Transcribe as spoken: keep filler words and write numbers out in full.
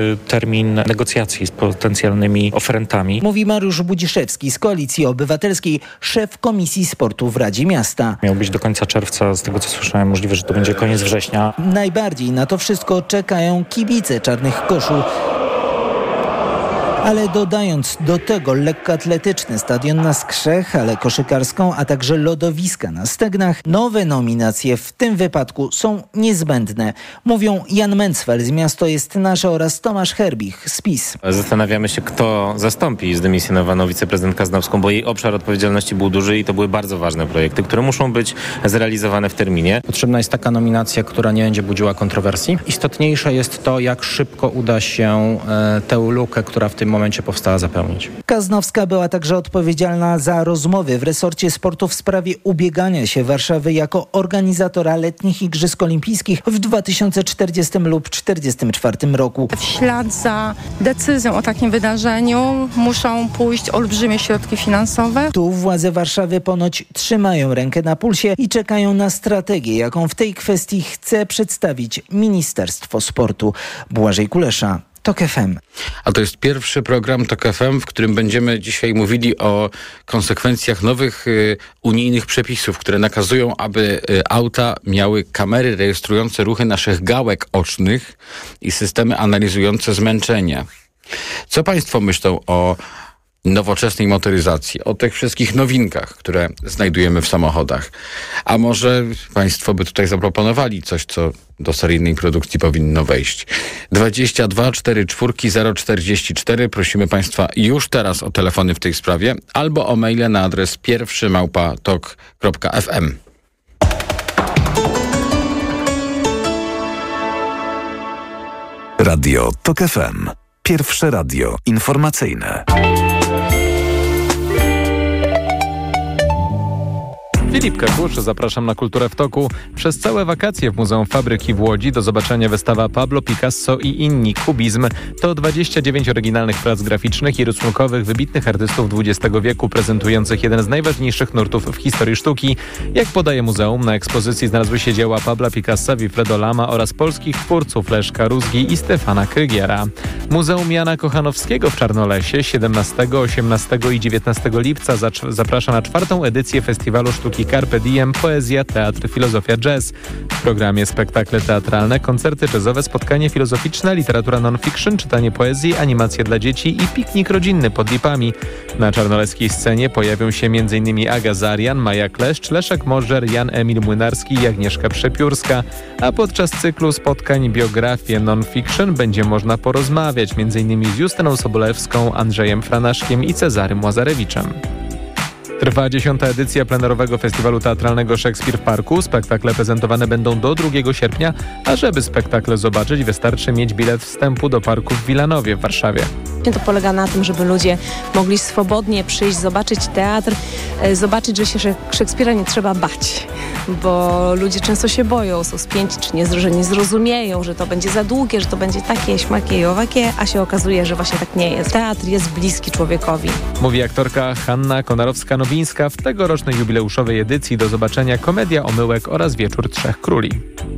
termin negocjacji z potencjalnymi oferentami. Mówi Mariusz Budziszewski z Koalicji Obywatelskiej, szef Komisji Sportu w Radzie Miasta. Miał być do końca czerwca, z tego co słyszałem, możliwe, że to będzie koniec września. Najbardziej na to wszystko czekają kibice Czarnych Koszul. Ale dodając do tego lekkoatletyczny stadion na Skrzech, halę koszykarską, a także lodowiska na Stegnach, nowe nominacje w tym wypadku są niezbędne. Mówią Jan Mencfel z Miasto jest Nasze oraz Tomasz Herbich z PiS. Zastanawiamy się, kto zastąpi zdymisjonowaną wiceprezydent Kaznowską, bo jej obszar odpowiedzialności był duży i to były bardzo ważne projekty, które muszą być zrealizowane w terminie. Potrzebna jest taka nominacja, która nie będzie budziła kontrowersji. Istotniejsze jest to, jak szybko uda się e, tę lukę, która w tym momencie powstała, zapełnić. Kaznowska była także odpowiedzialna za rozmowy w resorcie sportu w sprawie ubiegania się Warszawy jako organizatora letnich Igrzysk Olimpijskich w dwa tysiące czterdziestym lub czterdziestym czwartym roku. W ślad za decyzją o takim wydarzeniu muszą pójść olbrzymie środki finansowe. Tu władze Warszawy ponoć trzymają rękę na pulsie i czekają na strategię, jaką w tej kwestii chce przedstawić Ministerstwo Sportu. Błażej Kulesza, TOK F M. A to jest pierwszy program TOK F M, w którym będziemy dzisiaj mówili o konsekwencjach nowych y, unijnych przepisów, które nakazują, aby y, auta miały kamery rejestrujące ruchy naszych gałek ocznych i systemy analizujące zmęczenie. Co Państwo myślą o nowoczesnej motoryzacji, o tych wszystkich nowinkach, które znajdujemy w samochodach? A może Państwo by tutaj zaproponowali coś, co do seryjnej produkcji powinno wejść? dwadzieścia dwa czterdzieści cztery zero czterdzieści cztery. Prosimy Państwa już teraz o telefony w tej sprawie albo o maile na adres pierwszy małpa tok kropka f m. Radio TOK F M. Pierwsze radio informacyjne. Filip Kakusz, zapraszam na Kulturę w Toku. Przez całe wakacje w Muzeum Fabryki w Łodzi do zobaczenia wystawa Pablo Picasso i inni. Kubizm. To dwadzieścia dziewięć oryginalnych prac graficznych i rysunkowych wybitnych artystów dwudziestego wieku, prezentujących jeden z najważniejszych nurtów w historii sztuki. Jak podaje muzeum, na ekspozycji znalazły się dzieła Pabla Picassa, Wilfredo Lama oraz polskich twórców Leszka Rózgi i Stefana Krygiera. Muzeum Jana Kochanowskiego w Czarnolesie siedemnastego, osiemnastego i dziewiętnastego lipca zaprasza na czwartą edycję Festiwalu Sztuki Carpe Diem, poezja, teatr, filozofia, jazz. W programie spektakle teatralne, koncerty jazzowe, spotkanie filozoficzne, literatura non-fiction, czytanie poezji, animacje dla dzieci i piknik rodzinny pod lipami. Na czarnoleskiej scenie pojawią się m.in. Aga Zarian, Maja Kleszcz, Leszek Możer, Jan Emil Młynarski i Agnieszka Przepiórska. A podczas cyklu spotkań biografie non-fiction będzie można porozmawiać m.in. z Justyną Sobolewską, Andrzejem Franaszkiem i Cezarym Łazarewiczem. Trwa dziesiąta edycja plenerowego festiwalu teatralnego Szekspir w Parku. Spektakle prezentowane będą do drugiego sierpnia, a żeby spektakle zobaczyć, wystarczy mieć bilet wstępu do parku w Wilanowie w Warszawie. To polega na tym, żeby ludzie mogli swobodnie przyjść, zobaczyć teatr, zobaczyć, że się Szekspira nie trzeba bać, bo ludzie często się boją, są spięci, czy nie, że nie zrozumieją, że to będzie za długie, że to będzie takie, śmakie i owakie, a się okazuje, że właśnie tak nie jest. Teatr jest bliski człowiekowi. Mówi aktorka Hanna Konarowska-Nowińska w tegorocznej jubileuszowej edycji do zobaczenia Komedia Omyłek oraz Wieczór Trzech Króli.